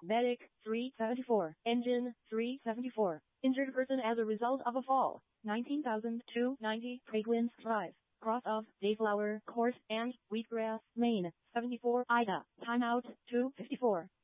Medic 374. Engine 374. Injured person as a result of a fall. 19,290. Praguins Drive. Cross of Dayflower Court and Wheatgrass, Maine. 74. Ida. Timeout 254.